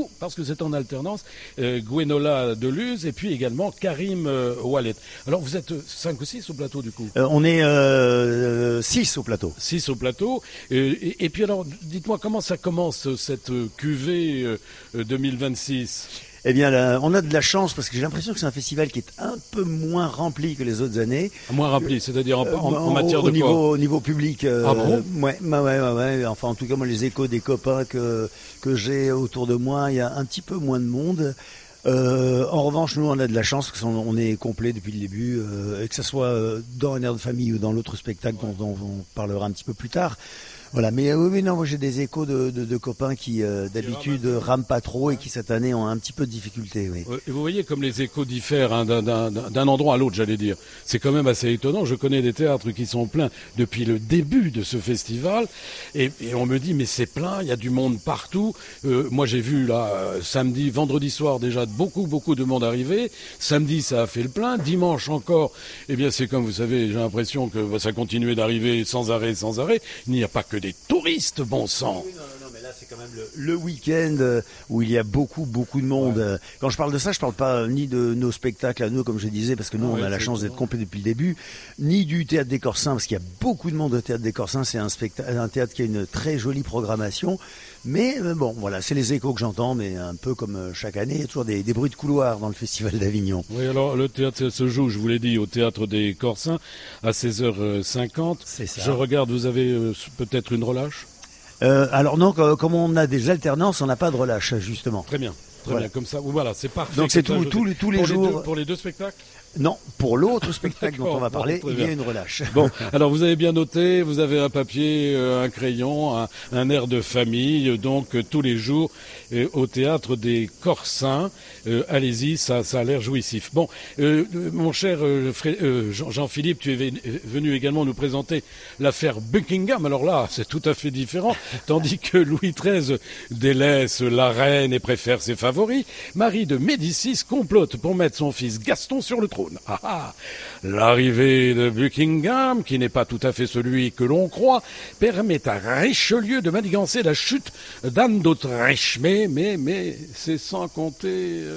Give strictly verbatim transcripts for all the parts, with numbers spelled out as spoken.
ou, parce que c'est en alternance, euh, Gwenola Deluz et puis également Karim euh, Ouellet. Alors vous êtes cinq ou six au plateau du coup euh, On est euh, six au plateau. six au plateau. Euh, et, et puis alors, dites-moi comment ça commence cette cuvée euh, deux mille vingt-six? Eh bien, là, on a de la chance parce que j'ai l'impression que c'est un festival qui est un peu moins rempli que les autres années. Moins rempli, c'est-à-dire en, en, en au, matière au de niveau, quoi au niveau public. Euh, ah bon ouais, bah ouais, ouais, ouais. Enfin, en tout cas, moi, les échos des copains que que j'ai autour de moi, il y a un petit peu moins de monde. Euh, en revanche, nous, on a de la chance parce qu'on on est complet depuis le début, euh, et que ce soit dans un air de famille ou dans l'autre spectacle dont, dont on parlera un petit peu plus tard. Voilà, mais oui, oui, non, moi j'ai des échos de, de, de copains qui euh, d'habitude rament pas trop et qui cette année ont un petit peu de difficulté. Oui. Et vous voyez comme les échos diffèrent hein, d'un, d'un, d'un endroit à l'autre, j'allais dire. C'est quand même assez étonnant. Je connais des théâtres qui sont pleins depuis le début de ce festival, et, et on me dit mais c'est plein, il y a du monde partout. Euh, moi j'ai vu là samedi, vendredi soir déjà beaucoup beaucoup de monde arriver. Samedi ça a fait le plein, dimanche encore. Eh bien c'est comme vous savez, j'ai l'impression que bah, ça continuait d'arriver sans arrêt, sans arrêt. Il n'y a pas que des touristes, bon sang. Oui, non, non, non, mais là c'est quand même le, le week-end où il y a beaucoup, beaucoup de monde. Ouais. Quand je parle de ça, je parle pas ni de nos spectacles à nous, comme je disais, parce que nous, ah, on ouais, a la chance d'être complet depuis le début, ni du Théâtre des Corsins, parce qu'il y a beaucoup de monde au Théâtre des Corsins. C'est un, spectacle, un théâtre qui a une très jolie programmation. Mais bon, voilà, c'est les échos que j'entends, mais un peu comme chaque année, il y a toujours des, des bruits de couloir dans le Festival d'Avignon. Oui, alors le théâtre se joue, je vous l'ai dit, au Théâtre des Corsins à seize heures cinquante. C'est ça. Je regarde, vous avez euh, peut-être une relâche euh, Alors non, comme on a des alternances, on n'a pas de relâche, justement. Très bien, très voilà. bien, comme ça, voilà, c'est parfait. Donc c'est ça, tout, tout, tous les pour jours. Les deux, pour les deux spectacles Non, pour l'autre spectacle dont on va parler, bon, il y a une relâche. Bon, alors vous avez bien noté, vous avez un papier, euh, un crayon, un, un air de famille, donc euh, tous les jours euh, au Théâtre des Corsins. Euh, allez-y, ça, ça a l'air jouissif. Bon, euh, mon cher euh, euh, Jean-Philippe, tu es venu également nous présenter l'affaire Buckingham. Alors là, c'est tout à fait différent. Tandis que Louis treize délaisse la reine et préfère ses favoris, Marie de Médicis complote pour mettre son fils Gaston sur le trône. Ah, ah. L'arrivée de Buckingham, qui n'est pas tout à fait celui que l'on croit, permet à Richelieu de manigancer la chute d'Anne d'Autriche. Mais, mais, mais, c'est sans compter euh,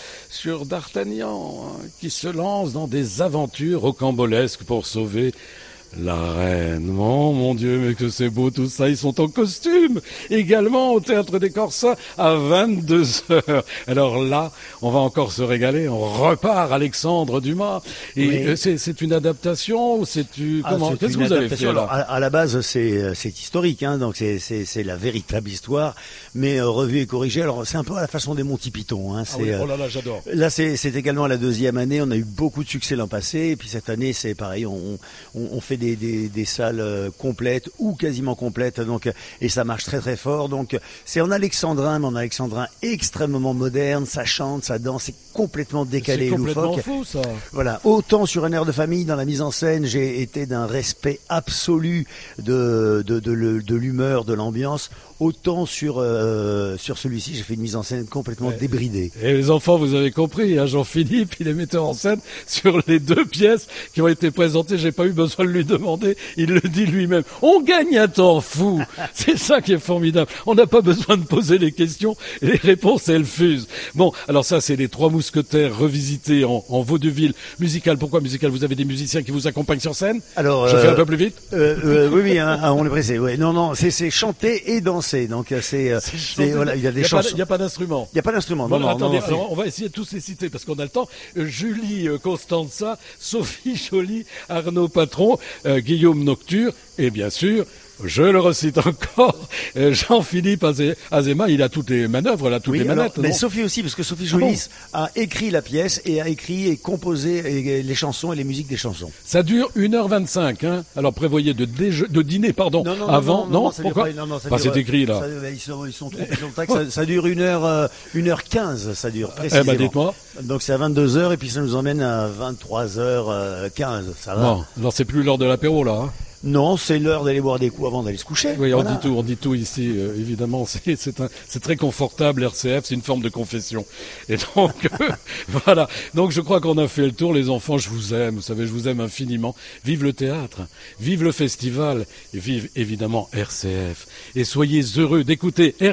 sur D'Artagnan, hein, qui se lance dans des aventures rocambolesques pour sauver la reine. Oh mon Dieu, mais que c'est beau tout ça. Ils sont en costume également au Théâtre des Corsins à vingt-deux heures. Alors là, on va encore se régaler. On repart Alexandre Dumas. Et oui. c'est, c'est une adaptation ou c'est tu comment ah, c'est Qu'est-ce que vous avez fait là? Alors, à, à la base, c'est, c'est historique, hein, donc c'est, c'est, c'est la véritable histoire, mais euh, revue et corrigée. Alors c'est un peu à la façon des Monty Python. Hein, c'est, ah oui, oh là là, j'adore. Là, c'est, c'est également la deuxième année. On a eu beaucoup de succès l'an passé, et puis cette année, c'est pareil. On, on, on fait Des, des, des salles euh, complètes ou quasiment complètes, donc et ça marche très très fort. Donc c'est en alexandrin, mais en alexandrin extrêmement moderne. Ça chante, ça danse, c'est complètement décalé, c'est complètement loufoque. Fou, ça. Voilà. Autant sur un air de famille, dans la mise en scène, j'ai été d'un respect absolu de de, de, de, de l'humeur, de l'ambiance. Autant sur euh, sur celui-ci, j'ai fait une mise en scène complètement ouais. débridée. Et les enfants, vous avez compris, hein, Jean-Philippe, il est metteur en scène sur les deux pièces qui ont été présentées. J'ai pas eu besoin de lui demander, il le dit lui-même. On gagne un temps fou. C'est ça qui est formidable. On n'a pas besoin de poser les questions, et les réponses elles fusent. Bon, alors ça, c'est les Trois Mousquetaires revisités en, en vaudeville musical. Pourquoi musical? Vous avez des musiciens qui vous accompagnent sur scène? Alors, je euh, fais un peu plus vite. Euh, euh, oui, oui, hein, on est pressé. Ouais. Non, non, c'est, c'est chanter et danser. Donc c'est, c'est, c'est voilà, il y a des chansons. Il n'y a pas d'instrument. Il n'y a pas d'instrument. Bon, non, non, attendez, non, alors, on va essayer de tous les citer parce qu'on a le temps. Euh, Julie euh, Constanza, Sophie Joly, Arnaud Patron, euh, Guillaume Nocture et bien sûr, je le recite encore, euh, Jean-Philippe Azé- Azéma, il a toutes les manœuvres, il a toutes oui, les manettes. Alors, mais Sophie aussi, parce que Sophie Joly ah bon a écrit la pièce et a écrit et composé les chansons et les musiques des chansons. Ça dure une heure vingt-cinq, hein. Alors prévoyez de, déje- de dîner, pardon, non, non, avant, non, non, non, non pourquoi pas, non, non, ça bah, dure, c'est écrit là. Ça, ils sont, ils sont trop, ils sont ça, ça dure une heure, euh, une heure quinze, ça dure précisément. Eh ben, dites-moi. Donc c'est à vingt-deux heures et puis ça nous emmène à vingt-trois heures quinze, ça va. Bon, alors c'est plus l'heure de l'apéro là, hein. Non, c'est l'heure d'aller boire des coups avant d'aller se coucher. Oui, voilà. on dit tout, on dit tout ici, euh, évidemment. C'est, c'est, un, c'est très confortable, R C F, c'est une forme de confession. Et donc, euh, voilà. Donc, je crois qu'on a fait le tour. Les enfants, je vous aime, vous savez, je vous aime infiniment. Vive le théâtre, vive le festival, et vive évidemment R C F. Et soyez heureux d'écouter